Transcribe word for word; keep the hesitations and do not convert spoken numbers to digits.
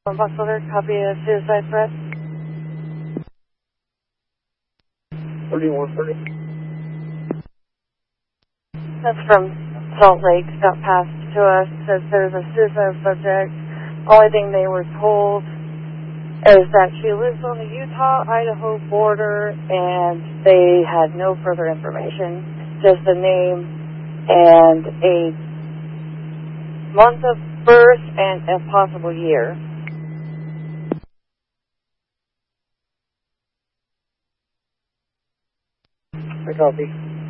Ambassador, copy a suicide threat. thirty-one thirty. That's from Salt Lake. Got passed to us. Says there's a suicide subject. Only thing they were told is that she lives on the Utah-Idaho border, and they had no further information. Just the name and a month of birth and a possible year. I copy.